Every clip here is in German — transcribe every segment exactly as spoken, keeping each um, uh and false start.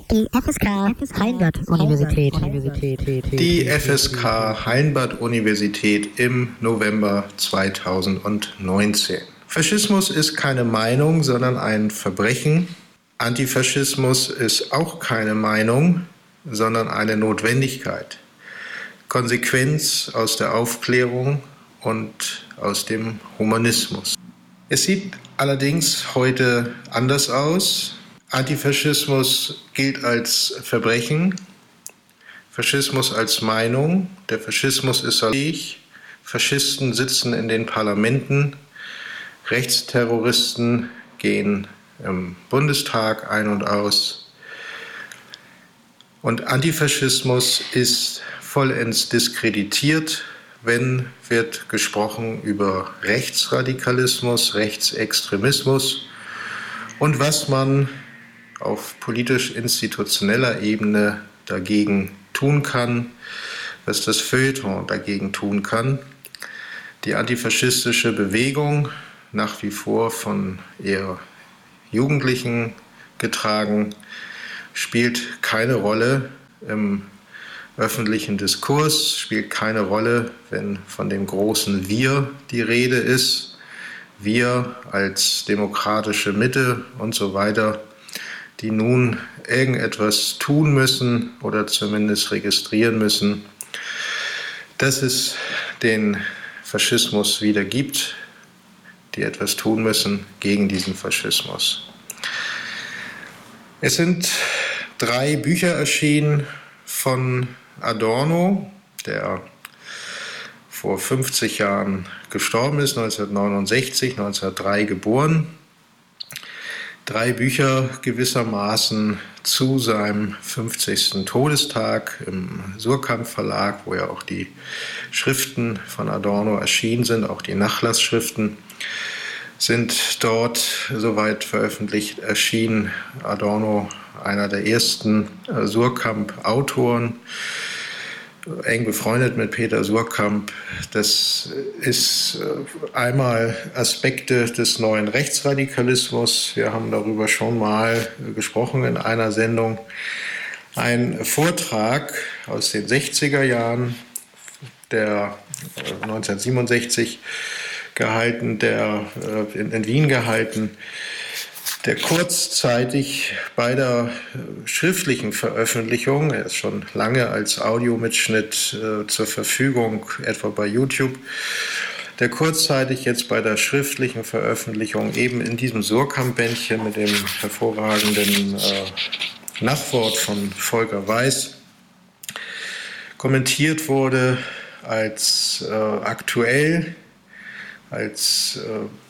Die F S K Heimbad-Universität. Die F S K Heimbad-Universität im November zweitausendneunzehn. Faschismus ist keine Meinung, sondern ein Verbrechen. Antifaschismus ist auch keine Meinung, sondern eine Notwendigkeit. Konsequenz aus der Aufklärung und aus dem Humanismus. Es sieht allerdings heute anders aus. Antifaschismus gilt als Verbrechen, Faschismus als Meinung. Der Faschismus ist fähig. Faschisten sitzen in den Parlamenten, Rechtsterroristen gehen im Bundestag ein und aus. Und Antifaschismus ist vollends diskreditiert, wenn wird gesprochen über Rechtsradikalismus, Rechtsextremismus und was man auf politisch-institutioneller Ebene dagegen tun kann, was das Feuilleton dagegen tun kann. Die antifaschistische Bewegung, nach wie vor von eher Jugendlichen getragen, spielt keine Rolle im öffentlichen Diskurs, spielt keine Rolle, wenn von dem großen Wir die Rede ist. Wir als demokratische Mitte und so weiter, die nun irgendetwas tun müssen oder zumindest registrieren müssen, dass es den Faschismus wieder gibt, die etwas tun müssen gegen diesen Faschismus. Es sind drei Bücher erschienen von Adorno, der vor fünfzig Jahren gestorben ist, neunzehnhundertneunundsechzig, neunzehnhundertdrei geboren. Drei Bücher gewissermaßen zu seinem fünfzigsten Todestag im Suhrkamp Verlag, wo ja auch die Schriften von Adorno erschienen sind, auch die Nachlassschriften sind dort soweit veröffentlicht erschienen. Adorno, einer der ersten Suhrkamp-Autoren, eng befreundet mit Peter Suhrkamp. Das ist einmal Aspekte des neuen Rechtsradikalismus. Wir haben darüber schon mal gesprochen in einer Sendung. Ein Vortrag aus den sechziger Jahren, der neunzehnhundertsiebenundsechzig gehalten, der in, in Wien gehalten, der kurzzeitig bei der schriftlichen Veröffentlichung, er ist schon lange als Audiomitschnitt äh, zur Verfügung, etwa bei YouTube, der kurzzeitig jetzt bei der schriftlichen Veröffentlichung eben in diesem Suhrkamp-Bändchen mit dem hervorragenden äh, Nachwort von Volker Weiß kommentiert wurde als äh, aktuell, als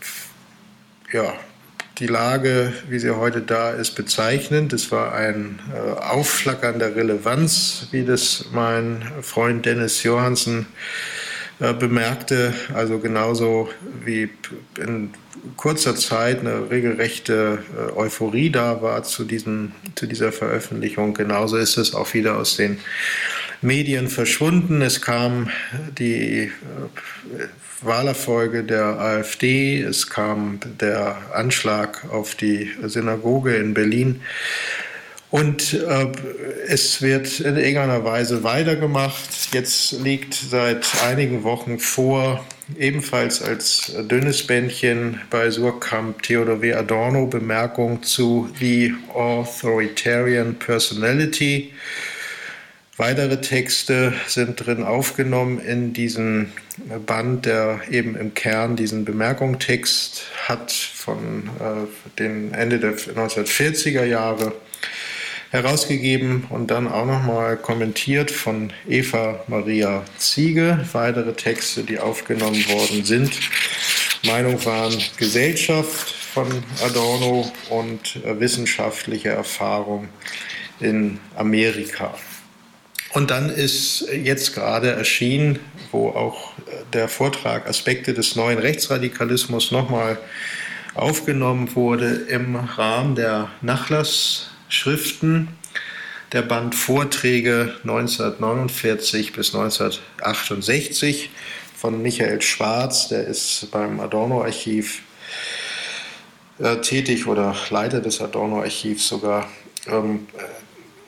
äh, ja, die Lage, wie sie heute da ist, bezeichnend. Es war ein äh, Aufflackern der Relevanz, wie das mein Freund Dennis Johansen äh, bemerkte. Also genauso wie in kurzer Zeit eine regelrechte äh, Euphorie da war zu, diesem, zu dieser Veröffentlichung. Genauso ist es auch wieder aus den Medien verschwunden. Es kam die äh, Wahlerfolge der AfD, es kam der Anschlag auf die Synagoge in Berlin und äh, es wird in irgendeiner Weise weitergemacht. Jetzt liegt seit einigen Wochen vor, ebenfalls als dünnes Bändchen bei Suhrkamp, Theodor W. Adorno, Bemerkung zu The Authoritarian Personality. Weitere Texte sind drin aufgenommen in diesen Band, der eben im Kern diesen Bemerkungstext hat von äh, den Ende der neunzehnhundertvierziger Jahre herausgegeben und dann auch nochmal kommentiert von Eva Maria Ziege. Weitere Texte, die aufgenommen worden sind. Meinung waren Gesellschaft von Adorno und äh, wissenschaftliche Erfahrung in Amerika. Und dann ist jetzt gerade erschienen, wo auch der Vortrag Aspekte des neuen Rechtsradikalismus nochmal aufgenommen wurde im Rahmen der Nachlassschriften, der Band Vorträge neunzehnhundertneunundvierzig bis neunzehnhundertachtundsechzig von Michael Schwarz, der ist beim Adorno-Archiv äh, tätig oder Leiter des Adorno-Archivs sogar. Ähm,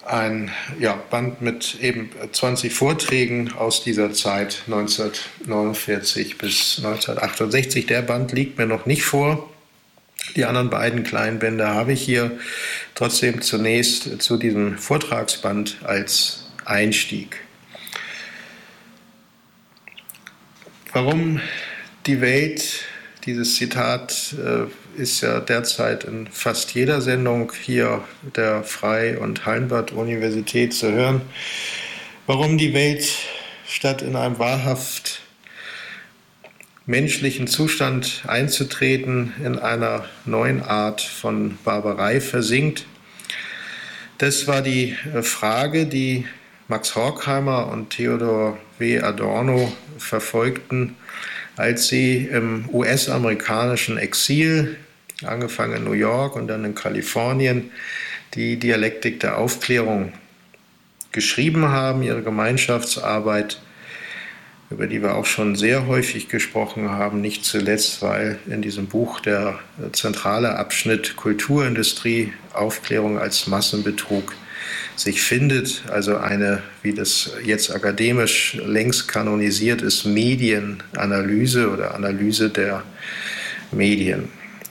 ein ja, Band mit eben zwanzig Vorträgen aus dieser Zeit neunzehnhundertneunundvierzig bis neunzehnhundertachtundsechzig. Der Band liegt mir noch nicht vor. Die anderen beiden kleinen Bände habe ich hier. Trotzdem zunächst zu diesem Vortragsband als Einstieg. Warum die Welt? Dieses Zitat äh, ist ja derzeit in fast jeder Sendung hier der Frei- und Hallenbad-Universität zu hören. Warum die Welt statt in einem wahrhaft menschlichen Zustand einzutreten, in einer neuen Art von Barbarei versinkt? Das war die Frage, die Max Horkheimer und Theodor W. Adorno verfolgten, als sie im U S-amerikanischen Exil, angefangen in New York und dann in Kalifornien, die Dialektik der Aufklärung geschrieben haben, ihre Gemeinschaftsarbeit, über die wir auch schon sehr häufig gesprochen haben, nicht zuletzt, weil in diesem Buch der zentrale Abschnitt Kulturindustrie, Aufklärung als Massenbetrug sich findet, also eine, wie das jetzt akademisch längst kanonisiert ist, Medienanalyse oder Analyse der Medien.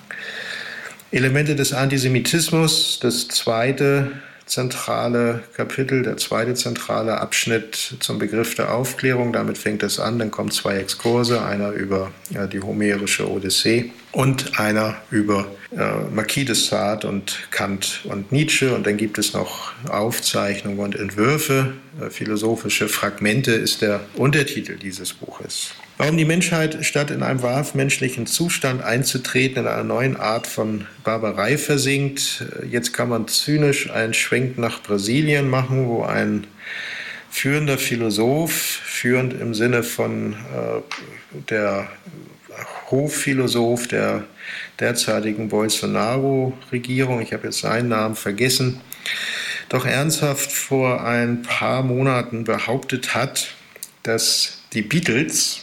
Elemente des Antisemitismus, das zweite zentrale Kapitel, der zweite zentrale Abschnitt zum Begriff der Aufklärung. Damit fängt es an, dann kommen zwei Exkurse, einer über ja, die homerische Odyssee und einer über äh, Marquis de Sade und Kant und Nietzsche. Und dann gibt es noch Aufzeichnungen und Entwürfe. Äh, philosophische Fragmente ist der Untertitel dieses Buches. Warum die Menschheit, statt in einem wahrhaft menschlichen Zustand einzutreten, in einer neuen Art von Barbarei versinkt. Jetzt kann man zynisch einen Schwenk nach Brasilien machen, wo ein führender Philosoph, führend im Sinne von äh, der Hofphilosoph der derzeitigen Bolsonaro-Regierung, ich habe jetzt seinen Namen vergessen, doch ernsthaft vor ein paar Monaten behauptet hat, dass die Beatles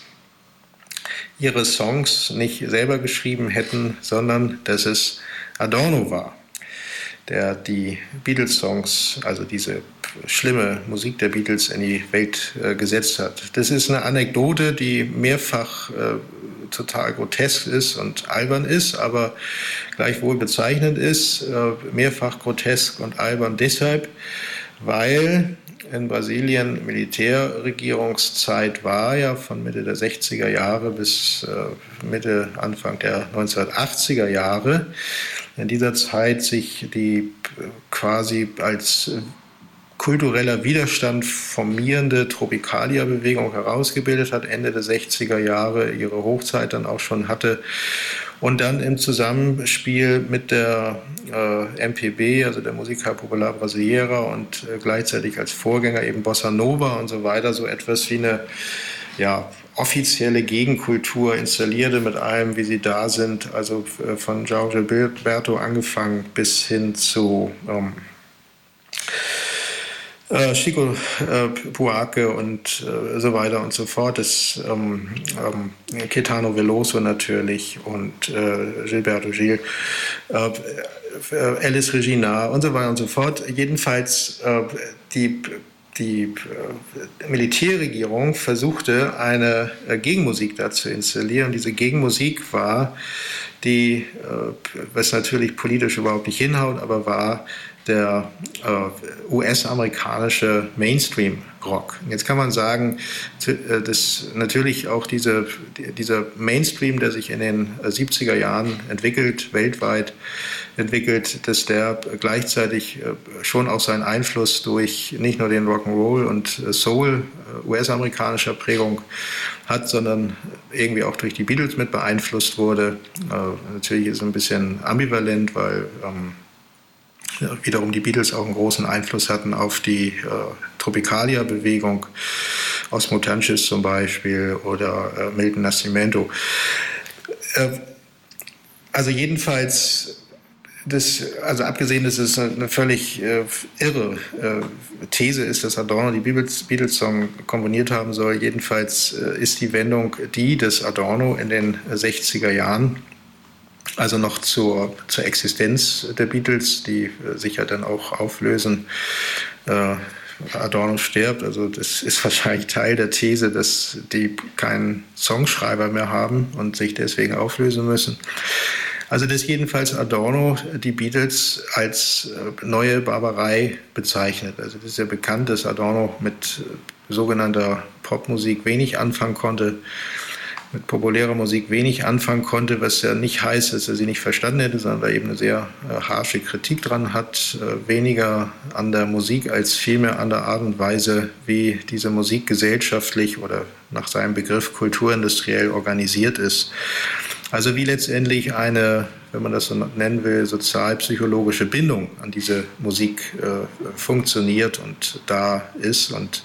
ihre Songs nicht selber geschrieben hätten, sondern dass es Adorno war, der die Beatles-Songs, also diese schlimme Musik der Beatles, in die Welt äh, gesetzt hat. Das ist eine Anekdote, die mehrfach äh, total grotesk ist und albern ist, aber gleichwohl bezeichnend ist. Äh, mehrfach grotesk und albern deshalb, weil in Brasilien Militärregierungszeit war, ja von Mitte der sechziger Jahre bis äh, Mitte, Anfang der neunzehnhundertachtziger Jahre. In dieser Zeit sich die äh, quasi als äh, kultureller Widerstand formierende Tropikalia-Bewegung herausgebildet hat, Ende der sechziger Jahre ihre Hochzeit dann auch schon hatte. Und dann im Zusammenspiel mit der äh, M P B, also der Música Popular Brasileira, und äh, gleichzeitig als Vorgänger eben Bossa Nova und so weiter, so etwas wie eine ja, offizielle Gegenkultur installierte mit allem, wie sie da sind, also äh, von Jorge Gilberto angefangen bis hin zu ähm, Äh, Chico äh, Buarque und äh, so weiter und so fort, das ähm, ähm, Caetano Veloso natürlich und äh, Gilberto Gil, äh, äh, Alice Regina und so weiter und so fort. Jedenfalls äh, die Die äh, Militärregierung versuchte, eine äh, Gegenmusik da zu installieren. Diese Gegenmusik war die, äh, was natürlich politisch überhaupt nicht hinhaut, aber war der äh, U S-amerikanische Mainstream-Rock. Jetzt kann man sagen, dass natürlich auch diese, dieser Mainstream, der sich in den siebziger Jahren entwickelt, weltweit entwickelt, dass der gleichzeitig schon auch seinen Einfluss durch nicht nur den Rock'n'Roll und Soul U S-amerikanischer Prägung hat, sondern irgendwie auch durch die Beatles mit beeinflusst wurde. Äh, natürlich ist es ein bisschen ambivalent, weil ähm, ja, wiederum die Beatles auch einen großen Einfluss hatten auf die äh, Tropikalia-Bewegung, Osmo Tanches zum Beispiel oder äh, Milton Nascimento. Äh, also jedenfalls, das, also abgesehen, dass es eine völlig äh, irre äh, These ist, dass Adorno die Beatles-Song komponiert haben soll, jedenfalls äh, ist die Wendung die, dass Adorno in den sechziger Jahren, also noch zur, zur Existenz der Beatles, die äh, sich ja dann auch auflösen, äh, Adorno stirbt. Also das ist wahrscheinlich Teil der These, dass die keinen Songschreiber mehr haben und sich deswegen auflösen müssen. Also dass jedenfalls Adorno die Beatles als neue Barbarei bezeichnet. Also das ist ja bekannt, dass Adorno mit sogenannter Popmusik wenig anfangen konnte, mit populärer Musik wenig anfangen konnte, was ja nicht heißt, dass er sie nicht verstanden hätte, sondern da eben eine sehr äh, harsche Kritik dran hat, äh, weniger an der Musik als vielmehr an der Art und Weise, wie diese Musik gesellschaftlich oder nach seinem Begriff kulturindustriell organisiert ist. Also wie letztendlich eine, wenn man das so nennen will, sozialpsychologische Bindung an diese Musik äh, funktioniert und da ist und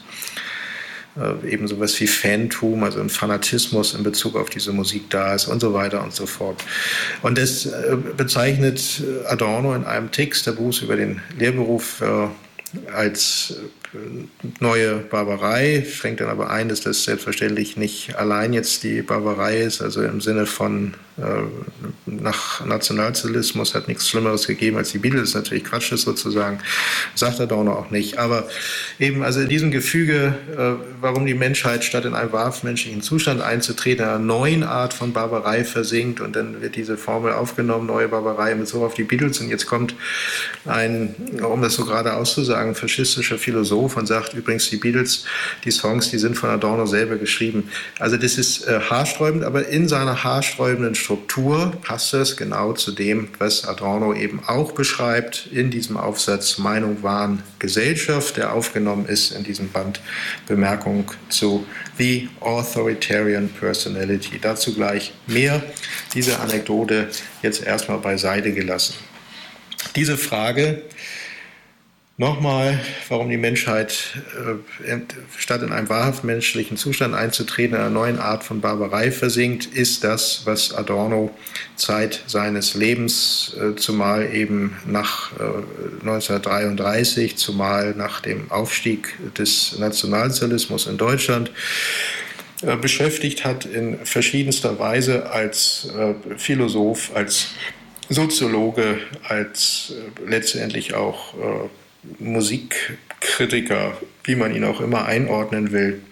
eben sowas wie Fantum, also ein Fanatismus in Bezug auf diese Musik da ist und so weiter und so fort. Und das bezeichnet Adorno in einem Text, der Buß über den Lehrberuf, als neue Barbarei, schränkt dann aber ein, dass das selbstverständlich nicht allein jetzt die Barbarei ist, also im Sinne von äh, nach Nationalsozialismus hat nichts Schlimmeres gegeben als die Beatles, natürlich Quatsch ist sozusagen, sagt Adorno auch nicht, aber eben also in diesem Gefüge, äh, warum die Menschheit statt in einen wahrhaftsmenschlichen Zustand einzutreten, in einer neuen Art von Barbarei versinkt und dann wird diese Formel aufgenommen, neue Barbarei mit so auf die Beatles und jetzt kommt ein, um das so gerade auszusagen, faschistischer Philosoph und sagt übrigens, die Beatles, die Songs, die sind von Adorno selber geschrieben. Also das ist äh, haarsträubend, aber in seiner haarsträubenden Struktur passt das genau zu dem, was Adorno eben auch beschreibt in diesem Aufsatz Meinung, Wahn, Gesellschaft, der aufgenommen ist in diesem Band Bemerkung zu The Authoritarian Personality. Dazu gleich mehr. Diese Anekdote jetzt erstmal beiseite gelassen. Diese Frage, nochmal, warum die Menschheit äh, statt in einem wahrhaft menschlichen Zustand einzutreten, in einer neuen Art von Barbarei versinkt, ist das, was Adorno Zeit seines Lebens, äh, zumal eben nach äh, neunzehnhundertdreiunddreißig, zumal nach dem Aufstieg des Nationalsozialismus in Deutschland, äh, beschäftigt hat in verschiedenster Weise als äh, Philosoph, als Soziologe, als äh, letztendlich auch äh, Musikkritiker, wie man ihn auch immer einordnen will.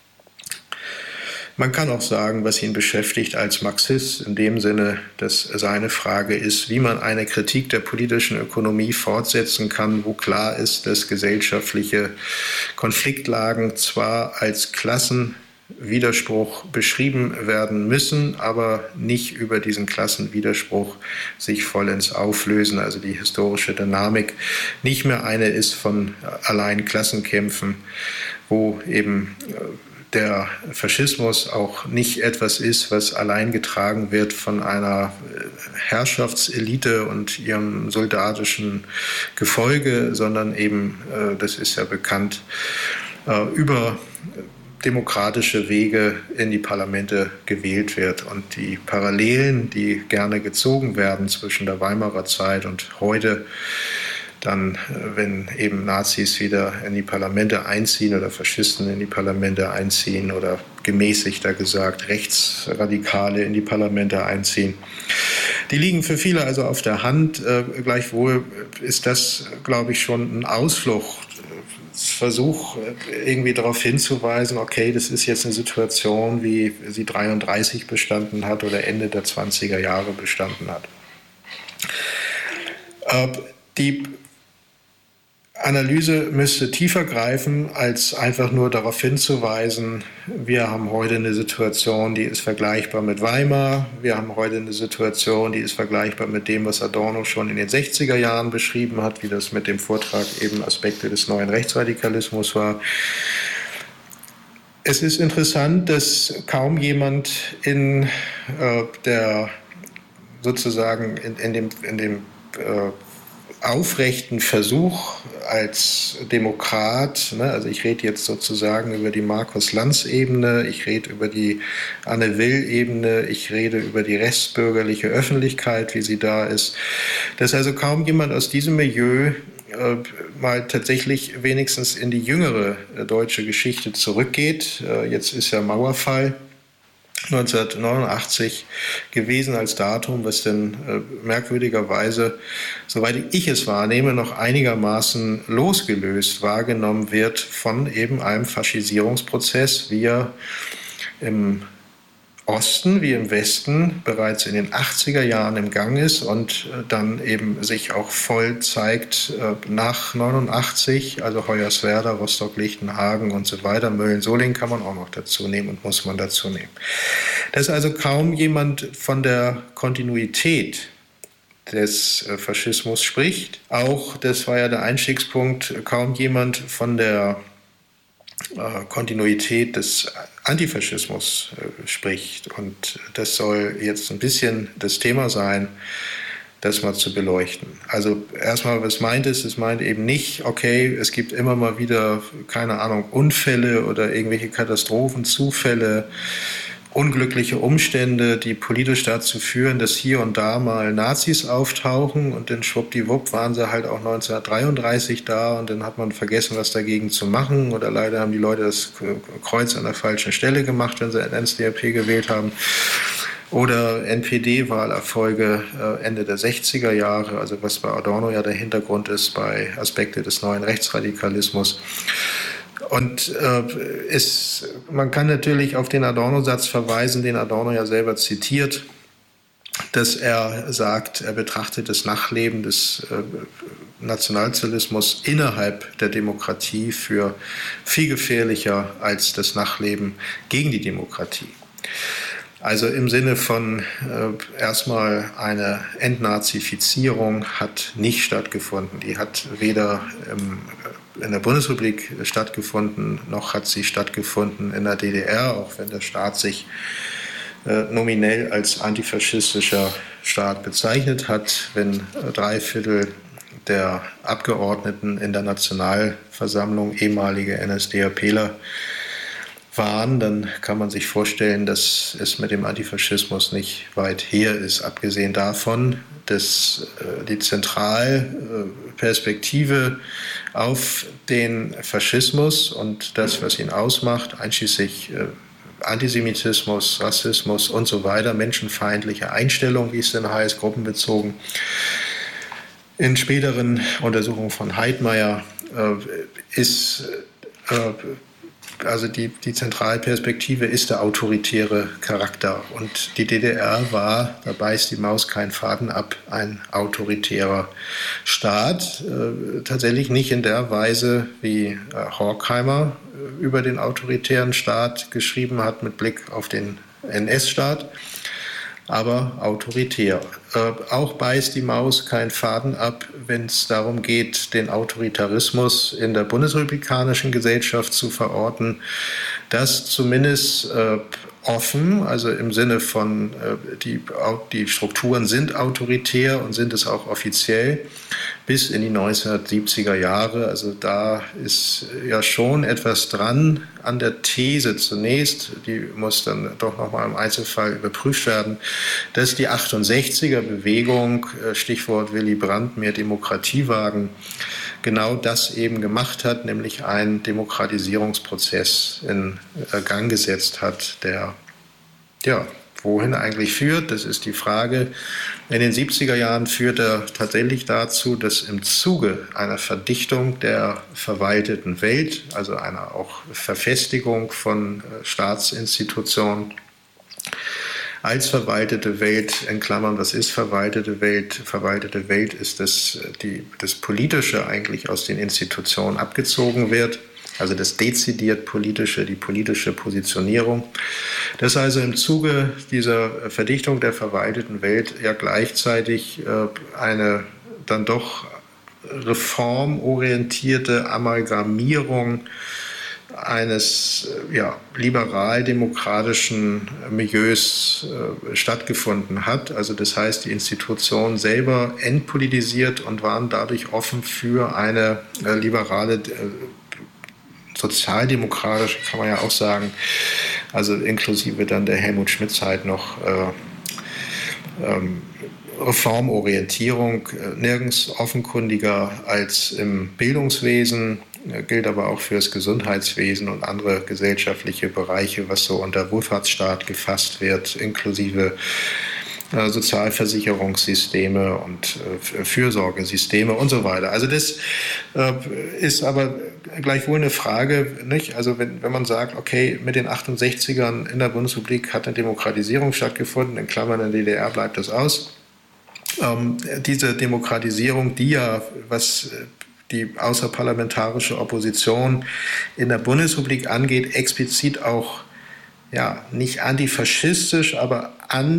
Man kann auch sagen, was ihn beschäftigt als Marxist, in dem Sinne, dass seine Frage ist, wie man eine Kritik der politischen Ökonomie fortsetzen kann, wo klar ist, dass gesellschaftliche Konfliktlagen zwar als Klassen Widerspruch beschrieben werden müssen, aber nicht über diesen Klassenwiderspruch sich vollends auflösen. Also die historische Dynamik nicht mehr eine ist von allein Klassenkämpfen, wo eben der Faschismus auch nicht etwas ist, was allein getragen wird von einer Herrschaftselite und ihrem soldatischen Gefolge, sondern eben, das ist ja bekannt, über demokratische Wege in die Parlamente gewählt wird. Und die Parallelen, die gerne gezogen werden zwischen der Weimarer Zeit und heute, dann, wenn eben Nazis wieder in die Parlamente einziehen oder Faschisten in die Parlamente einziehen oder gemäßigter gesagt Rechtsradikale in die Parlamente einziehen, die liegen für viele also auf der Hand. Gleichwohl ist das, glaube ich, schon ein Ausflucht, Versuch, irgendwie darauf hinzuweisen, okay, das ist jetzt eine Situation, wie sie dreiunddreißig bestanden hat oder Ende der zwanziger Jahre bestanden hat. Die Analyse müsste tiefer greifen, als einfach nur darauf hinzuweisen, wir haben heute eine Situation, die ist vergleichbar mit Weimar, wir haben heute eine Situation, die ist vergleichbar mit dem, was Adorno schon in den sechziger Jahren beschrieben hat, wie das mit dem Vortrag eben Aspekte des neuen Rechtsradikalismus war. Es ist interessant, dass kaum jemand in äh, der sozusagen in, in dem, in dem äh, aufrechten Versuch als Demokrat, ne, also ich rede jetzt sozusagen über die Markus-Lanz-Ebene, ich rede über die Anne-Will-Ebene, ich rede über die rechtsbürgerliche Öffentlichkeit, wie sie da ist, dass also kaum jemand aus diesem Milieu äh, mal tatsächlich wenigstens in die jüngere äh, deutsche Geschichte zurückgeht. Äh, jetzt ist ja Mauerfall. neunzehnhundertneunundachtzig gewesen als Datum, was denn äh, merkwürdigerweise, soweit ich es wahrnehme, noch einigermaßen losgelöst wahrgenommen wird von eben einem Faschisierungsprozess, wie er im Osten wie im Westen bereits in den achtziger Jahren im Gang ist und dann eben sich auch voll zeigt nach neunundachtzig, also Hoyerswerda, Rostock-Lichtenhagen und so weiter. Mölln-Solingen kann man auch noch dazu nehmen und muss man dazu nehmen. Dass also kaum jemand von der Kontinuität des Faschismus spricht. Auch, das war ja der Einstiegspunkt, kaum jemand von der Kontinuität des Antifaschismus äh, spricht. Und das soll jetzt ein bisschen das Thema sein, das mal zu beleuchten. Also erstmal, was meint es? Es meint eben nicht, okay, es gibt immer mal wieder, keine Ahnung, Unfälle oder irgendwelche Katastrophen, Zufälle, unglückliche Umstände, die politisch dazu führen, dass hier und da mal Nazis auftauchen und dann schwuppdiwupp waren sie halt auch neunzehnhundertdreiunddreißig da und dann hat man vergessen, was dagegen zu machen oder leider haben die Leute das Kreuz an der falschen Stelle gemacht, wenn sie N S D A P gewählt haben. Oder N P D-Wahlerfolge Ende der sechziger Jahre, also was bei Adorno ja der Hintergrund ist, bei Aspekte des neuen Rechtsradikalismus. Und äh, es, man kann natürlich auf den Adorno-Satz verweisen, den Adorno ja selber zitiert, dass er sagt, er betrachtet das Nachleben des äh, Nationalsozialismus innerhalb der Demokratie für viel gefährlicher als das Nachleben gegen die Demokratie. Also im Sinne von äh, erstmal eine Entnazifizierung hat nicht stattgefunden. Die hat weder im in der Bundesrepublik stattgefunden, noch hat sie stattgefunden in der D D R, auch wenn der Staat sich äh, nominell als antifaschistischer Staat bezeichnet hat, wenn äh, drei Viertel der Abgeordneten in der Nationalversammlung ehemalige NSDAPler waren, dann kann man sich vorstellen, dass es mit dem Antifaschismus nicht weit her ist. Abgesehen davon, dass äh, die Zentralperspektive auf den Faschismus und das, was ihn ausmacht, einschließlich äh, Antisemitismus, Rassismus und so weiter, menschenfeindliche Einstellung, wie es denn heißt, gruppenbezogen, in späteren Untersuchungen von Heidmeier äh, ist äh, Also die, die Zentralperspektive ist der autoritäre Charakter. Und die D D R war, da beißt die Maus keinen Faden ab, ein autoritärer Staat. Äh, tatsächlich nicht in der Weise, wie äh, Horkheimer äh, über den autoritären Staat geschrieben hat, mit Blick auf den N S-Staat, aber autoritär. Äh, auch beißt die Maus keinen Faden ab, wenn es darum geht, den Autoritarismus in der bundesrepublikanischen Gesellschaft zu verorten, das zumindest äh, offen, also im Sinne von, äh, die, die Strukturen sind autoritär und sind es auch offiziell, bis in die neunzehnhundertsiebziger Jahre. Also da ist ja schon etwas dran an der These zunächst, die muss dann doch nochmal im Einzelfall überprüft werden, dass die achtundsechziger Bewegung, Stichwort Willy Brandt, mehr Demokratie wagen, genau das eben gemacht hat, nämlich einen Demokratisierungsprozess in Gang gesetzt hat, der, ja, wohin eigentlich führt, das ist die Frage. In den siebziger Jahren führt er tatsächlich dazu, dass im Zuge einer Verdichtung der verwalteten Welt, also einer auch Verfestigung von Staatsinstitutionen, als verwaltete Welt, in Klammern, was ist verwaltete Welt? Verwaltete Welt ist, dass die, das Politische eigentlich aus den Institutionen abgezogen wird, also das dezidiert Politische, die politische Positionierung. Dass also im Zuge dieser Verdichtung der verwalteten Welt ja gleichzeitig eine dann doch reformorientierte Amalgamierung eines ja, liberal-demokratischen Milieus äh, stattgefunden hat. Also das heißt, die Institutionen selber entpolitisiert und waren dadurch offen für eine äh, liberale, äh, sozialdemokratische, kann man ja auch sagen, also inklusive dann der Helmut-Schmidt-Zeit noch äh, ähm, Reformorientierung, äh, nirgends offenkundiger als im Bildungswesen gilt aber auch für das Gesundheitswesen und andere gesellschaftliche Bereiche, was so unter Wohlfahrtsstaat gefasst wird, inklusive äh, Sozialversicherungssysteme und äh, Fürsorgesysteme und so weiter. Also das äh, ist aber gleichwohl eine Frage, nicht? Also wenn, wenn man sagt, okay, mit den achtundsechzigern in der Bundesrepublik hat eine Demokratisierung stattgefunden, in Klammern in der D D R bleibt das aus. Ähm, diese Demokratisierung, die ja, was die außerparlamentarische Opposition in der Bundesrepublik angeht, explizit auch ja, nicht antifaschistisch, aber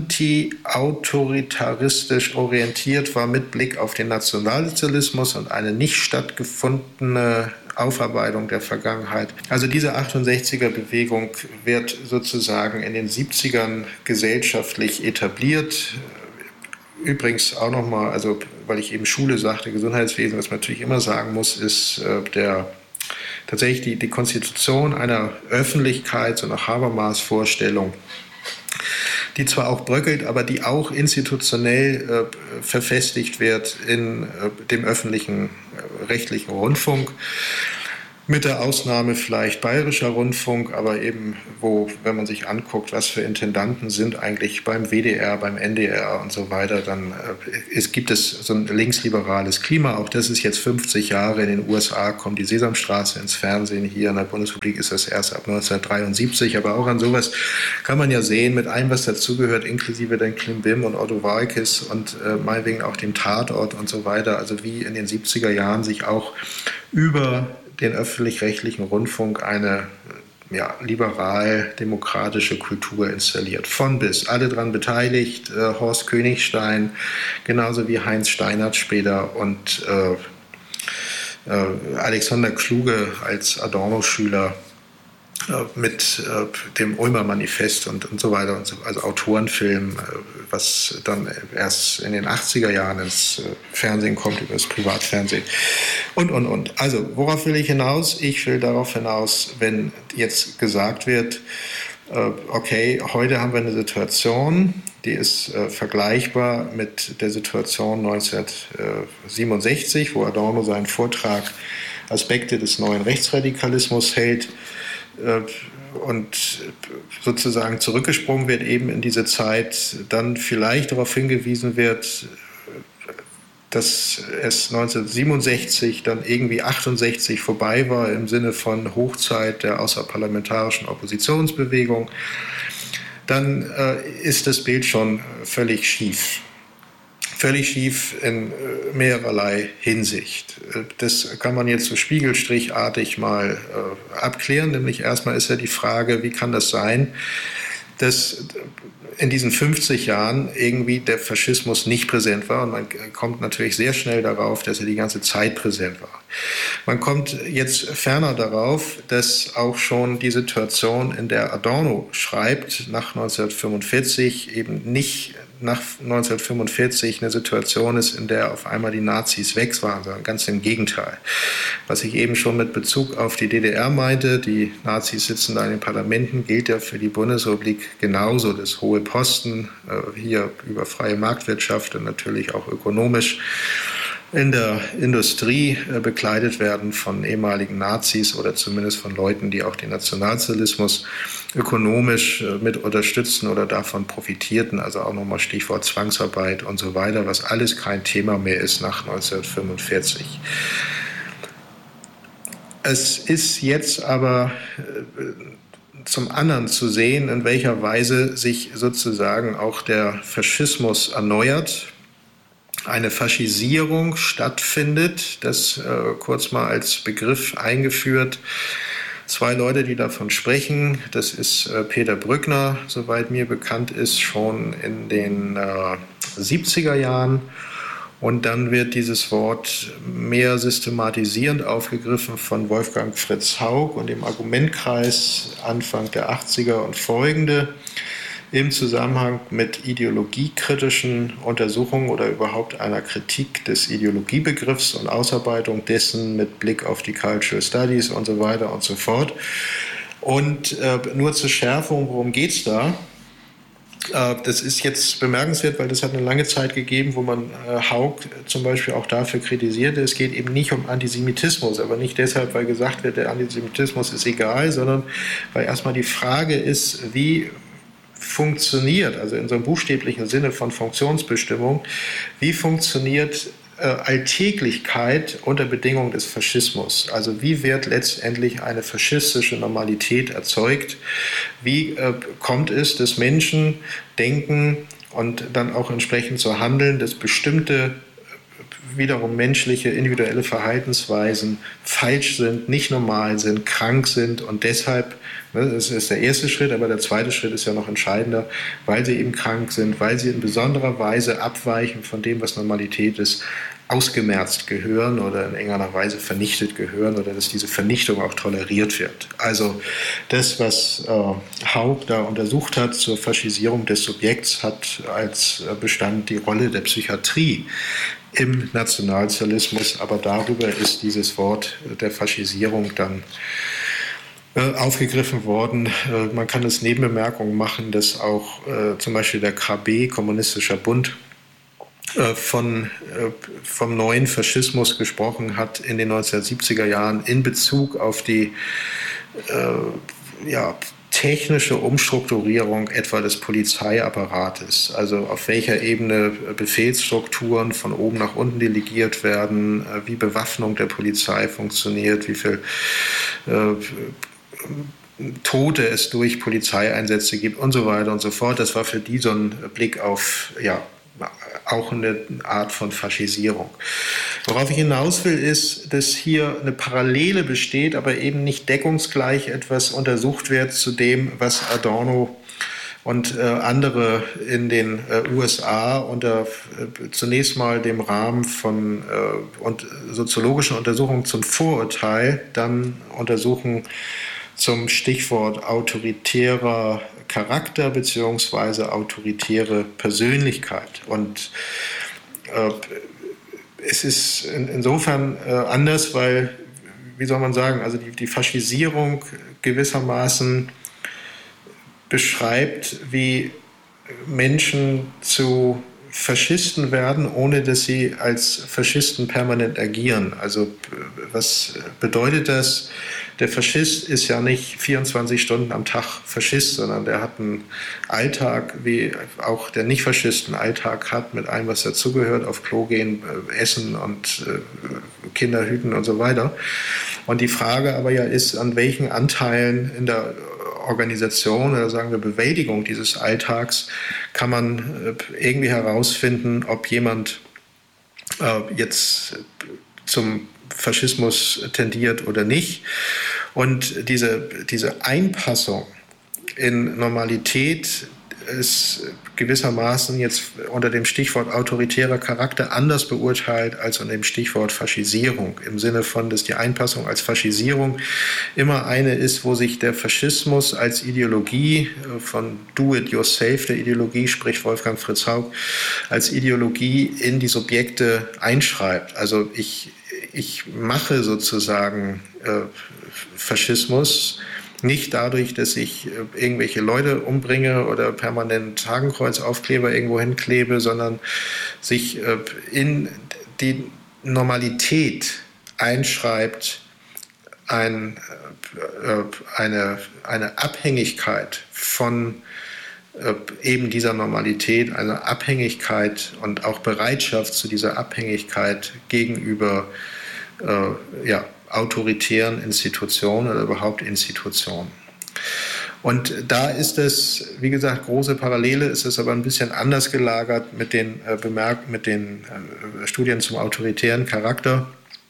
anti-autoritaristisch orientiert war mit Blick auf den Nationalsozialismus und eine nicht stattgefundene Aufarbeitung der Vergangenheit. Also diese achtundsechziger-Bewegung wird sozusagen in den siebzigern gesellschaftlich etabliert. Übrigens auch nochmal, also weil ich eben Schule sagte, Gesundheitswesen, was man natürlich immer sagen muss, ist äh, der tatsächlich die, die Konstitution einer Öffentlichkeit, so nach Habermas-Vorstellung, die zwar auch bröckelt, aber die auch institutionell äh, verfestigt wird in äh, dem öffentlichen äh, rechtlichen Rundfunk. Mit der Ausnahme vielleicht Bayerischer Rundfunk, aber eben, wo, wenn man sich anguckt, was für Intendanten sind eigentlich beim W D R, beim N D R und so weiter, dann äh, es gibt es so ein linksliberales Klima. Auch das ist jetzt fünfzig Jahre. In den U S A kommt die Sesamstraße ins Fernsehen. Hier in der Bundesrepublik ist das erst ab neunzehnhundertdreiundsiebzig. Aber auch an sowas kann man ja sehen, mit allem, was dazugehört, inklusive den Klimbim und Otto Walkes und äh, meinetwegen auch dem Tatort und so weiter. Also wie in den siebziger Jahren sich auch über den öffentlich-rechtlichen Rundfunk eine ja, liberal-demokratische Kultur installiert. Von bis, alle daran beteiligt, äh, Horst Königstein, genauso wie Heinz Steinert später und äh, äh, Alexander Kluge als Adorno-Schüler äh, mit äh, dem Ulmer Manifest und, und so weiter, und so, also Autorenfilm, äh, was dann erst in den achtziger Jahren ins äh, Fernsehen kommt, über das Privatfernsehen. Und, und, und. Also, worauf will ich hinaus? Ich will darauf hinaus, wenn jetzt gesagt wird, äh, okay, heute haben wir eine Situation, die ist äh, vergleichbar mit der Situation neunzehnhundertsiebenundsechzig, wo Adorno seinen Vortrag Aspekte des neuen Rechtsradikalismus hält, äh, und sozusagen zurückgesprungen wird eben in diese Zeit, dann vielleicht darauf hingewiesen wird, dass es neunzehnhundertsiebenundsechzig dann irgendwie achtundsechzig vorbei war im Sinne von Hochzeit der außerparlamentarischen Oppositionsbewegung, dann äh, ist das Bild schon völlig schief. Völlig schief in äh, mehrerlei Hinsicht. Das kann man jetzt so spiegelstrichartig mal äh, abklären, nämlich erstmal ist ja die Frage, wie kann das sein, dass in diesen fünfzig Jahren irgendwie der Faschismus nicht präsent war, und man kommt natürlich sehr schnell darauf, dass er die ganze Zeit präsent war. Man kommt jetzt ferner darauf, dass auch schon die Situation, in der Adorno schreibt, nach neunzehnhundertfünfundvierzig eben nicht nach neunzehnhundertfünfundvierzig eine Situation ist, in der auf einmal die Nazis weg waren, sondern ganz im Gegenteil. Was ich eben schon mit Bezug auf die D D R meinte, die Nazis sitzen da in den Parlamenten, gilt ja für die Bundesrepublik genauso. Das hohe Posten, äh, hier über freie Marktwirtschaft und natürlich auch ökonomisch in der Industrie äh, bekleidet werden von ehemaligen Nazis oder zumindest von Leuten, die auch den Nationalsozialismus ökonomisch äh, mit unterstützen oder davon profitierten, also auch nochmal Stichwort Zwangsarbeit und so weiter, was alles kein Thema mehr ist nach neunzehnhundertfünfundvierzig. Es ist jetzt aber äh, zum anderen zu sehen, in welcher Weise sich sozusagen auch der Faschismus erneuert, eine Faschisierung stattfindet, das äh, kurz mal als Begriff eingeführt. Zwei Leute, die davon sprechen, das ist äh, Peter Brückner, soweit mir bekannt ist, schon in den äh, siebziger Jahren. Und dann wird dieses Wort mehr systematisierend aufgegriffen von Wolfgang Fritz Haug und dem Argumentkreis Anfang der achtziger und folgende im Zusammenhang mit ideologiekritischen Untersuchungen oder überhaupt einer Kritik des Ideologiebegriffs und Ausarbeitung dessen mit Blick auf die Cultural Studies und so weiter und so fort. Und äh, nur zur Schärfung, worum geht es da? Das ist jetzt bemerkenswert, weil das hat eine lange Zeit gegeben, wo man Haug zum Beispiel auch dafür kritisierte. Es geht eben nicht um Antisemitismus, aber nicht deshalb, weil gesagt wird, der Antisemitismus ist egal, sondern weil erstmal die Frage ist, wie funktioniert, also in so einem buchstäblichen Sinne von Funktionsbestimmung, wie funktioniert äh, Alltäglichkeit unter Bedingungen des Faschismus? Also wie wird letztendlich eine faschistische Normalität erzeugt? Wie äh, kommt es, dass Menschen denken und dann auch entsprechend so handeln, dass bestimmte wiederum menschliche, individuelle Verhaltensweisen falsch sind, nicht normal sind, krank sind und deshalb, ne, das ist der erste Schritt, aber der zweite Schritt ist ja noch entscheidender, weil sie eben krank sind, weil sie in besonderer Weise abweichen von dem, was Normalität ist, ausgemerzt gehören oder in enger Weise vernichtet gehören oder dass diese Vernichtung auch toleriert wird. Also das, was äh, Haug da untersucht hat zur Faschisierung des Subjekts, hat als Bestand die Rolle der Psychiatrie im Nationalsozialismus, aber darüber ist dieses Wort der Faschisierung dann äh, aufgegriffen worden. Äh, man kann als Nebenbemerkung machen, dass auch äh, zum Beispiel der K B, Kommunistischer Bund, äh, von, äh, vom neuen Faschismus gesprochen hat in den neunzehnhundertsiebziger Jahren in Bezug auf die äh, ja, technische Umstrukturierung etwa des Polizeiapparates, also auf welcher Ebene Befehlsstrukturen von oben nach unten delegiert werden, wie Bewaffnung der Polizei funktioniert, wie viel äh, Tote es durch Polizeieinsätze gibt und so weiter und so fort. Das war für die so ein Blick auf, ja, auch eine Art von Faschisierung. Worauf ich hinaus will, ist, dass hier eine Parallele besteht, aber eben nicht deckungsgleich etwas untersucht wird zu dem, was Adorno und äh, andere in den äh, U S A unter äh, zunächst mal dem Rahmen von äh, und soziologischen Untersuchungen zum Vorurteil, dann Untersuchungen zum Stichwort autoritärer Charakter beziehungsweise autoritäre Persönlichkeit. Und äh, es ist in, insofern äh, anders, weil, wie soll man sagen, also die, die Faschisierung gewissermaßen beschreibt, wie Menschen zu Faschisten werden, ohne dass sie als Faschisten permanent agieren. Also was bedeutet das? Der Faschist ist ja nicht vierundzwanzig Stunden am Tag Faschist, sondern der hat einen Alltag, wie auch der Nicht-Faschist einen Alltag hat, mit allem, was dazugehört, auf Klo gehen, essen und Kinder hüten und so weiter. Und die Frage aber ja ist, an welchen Anteilen in der Organisation oder sagen wir Bewältigung dieses Alltags kann man irgendwie herausfinden, ob jemand äh, jetzt zum Faschismus tendiert oder nicht. Und diese, diese Einpassung in Normalität ist gewissermaßen jetzt unter dem Stichwort autoritärer Charakter anders beurteilt als unter dem Stichwort Faschisierung. Im Sinne von, dass die Einpassung als Faschisierung immer eine ist, wo sich der Faschismus als Ideologie von Do-it-yourself, der Ideologie, spricht Wolfgang Fritz Haug, als Ideologie in die Subjekte einschreibt. Also ich, ich mache sozusagen äh, Faschismus nicht dadurch, dass ich irgendwelche Leute umbringe oder permanent Hakenkreuzaufkleber irgendwo hinklebe, sondern sich in die Normalität einschreibt, ein, eine, eine Abhängigkeit von eben dieser Normalität, eine Abhängigkeit und auch Bereitschaft zu dieser Abhängigkeit gegenüber äh, ja, autoritären Institutionen oder überhaupt Institutionen. Und da ist es, wie gesagt, große Parallele, ist es aber ein bisschen anders gelagert mit den, äh, Bemerk mit den äh, Studien zum autoritären Charakter,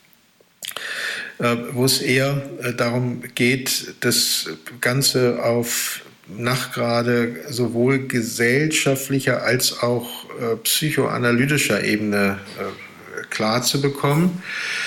äh, wo es eher äh, darum geht, das Ganze auf Nachgrade sowohl gesellschaftlicher als auch äh, psychoanalytischer Ebene äh, klar zu bekommen,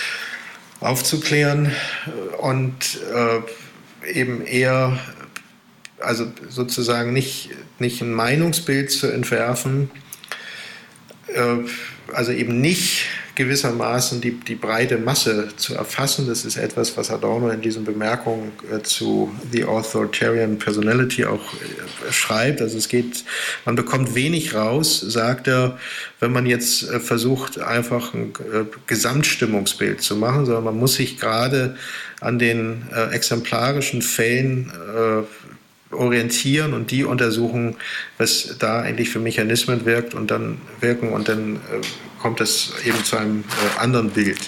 aufzuklären und äh, eben eher, also sozusagen nicht, nicht ein Meinungsbild zu entwerfen, äh, also eben nicht gewissermaßen die, die breite Masse zu erfassen. Das ist etwas, was Adorno in diesen Bemerkungen äh, zu The Authoritarian Personality auch äh, schreibt. Also es geht, man bekommt wenig raus, sagt er, wenn man jetzt äh, versucht, einfach ein äh, Gesamtstimmungsbild zu machen, sondern man muss sich gerade an den äh, exemplarischen Fällen äh, orientieren und die untersuchen, was da eigentlich für Mechanismen wirkt und dann wirken und dann äh, kommt es eben zu einem äh, anderen Bild.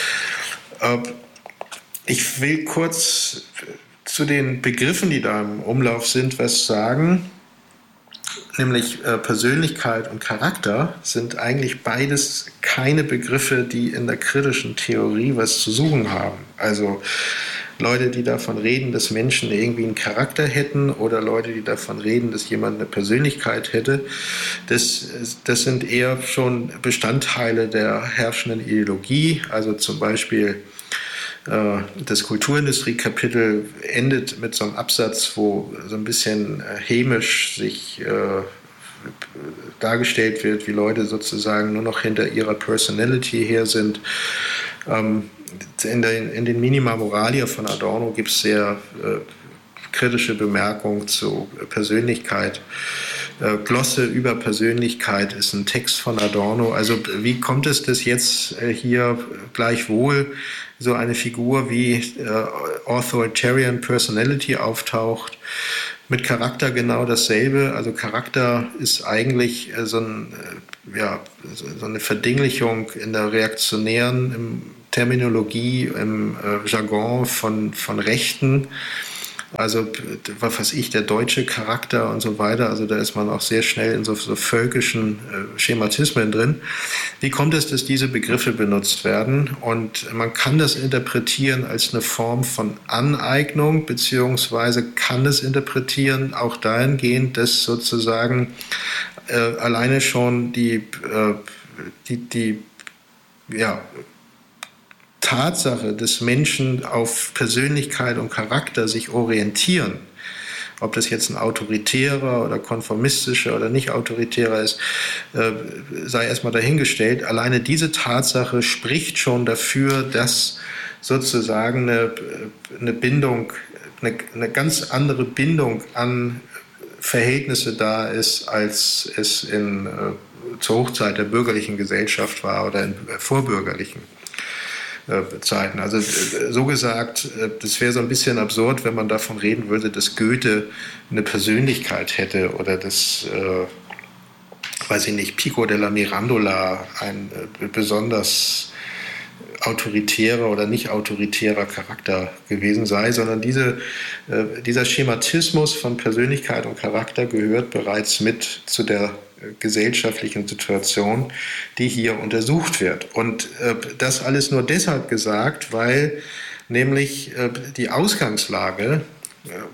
Äh, ich will kurz zu den Begriffen, die da im Umlauf sind, was sagen. Nämlich äh, Persönlichkeit und Charakter sind eigentlich beides keine Begriffe, die in der kritischen Theorie was zu suchen haben. Also Leute, die davon reden, dass Menschen irgendwie einen Charakter hätten oder Leute, die davon reden, dass jemand eine Persönlichkeit hätte, das, das sind eher schon Bestandteile der herrschenden Ideologie. Also zum Beispiel äh, das Kulturindustrie-Kapitel endet mit so einem Absatz, wo so ein bisschen äh, hämisch sich äh, dargestellt wird, wie Leute sozusagen nur noch hinter ihrer Personality her sind. Ähm, In, der, in den Minima Moralia von Adorno gibt es sehr äh, kritische Bemerkungen zu Persönlichkeit. Äh, Glosse über Persönlichkeit ist ein Text von Adorno. Also wie kommt es, dass jetzt äh, hier gleichwohl so eine Figur wie äh, Authoritarian Personality auftaucht? Mit Charakter genau dasselbe. Also Charakter ist eigentlich äh, so, ein, äh, ja, so eine Verdinglichung in der reaktionären im Terminologie, im äh, Jargon von, von Rechten, also was weiß ich, der deutsche Charakter und so weiter, also da ist man auch sehr schnell in so, so völkischen äh, Schematismen drin. Wie kommt es, dass diese Begriffe benutzt werden? Und man kann das interpretieren als eine Form von Aneignung, beziehungsweise kann es interpretieren auch dahingehend, dass sozusagen äh, alleine schon die, äh, die, die ja, Tatsache, dass Menschen auf Persönlichkeit und Charakter sich orientieren, ob das jetzt ein autoritärer oder konformistischer oder nicht autoritärer ist, äh, sei erstmal dahingestellt. Alleine diese Tatsache spricht schon dafür, dass sozusagen eine, eine Bindung, eine, eine ganz andere Bindung an Verhältnisse da ist, als es in, äh, zur Hochzeit der bürgerlichen Gesellschaft war oder in äh, vorbürgerlichen Zeiten. Also so gesagt, das wäre so ein bisschen absurd, wenn man davon reden würde, dass Goethe eine Persönlichkeit hätte oder dass, äh, weiß ich nicht, Pico della Mirandola ein äh, besonders autoritärer oder nicht autoritärer Charakter gewesen sei, sondern diese, äh, dieser Schematismus von Persönlichkeit und Charakter gehört bereits mit zu der gesellschaftlichen Situation, die hier untersucht wird. Und äh, das alles nur deshalb gesagt, weil nämlich äh, die Ausgangslage, äh,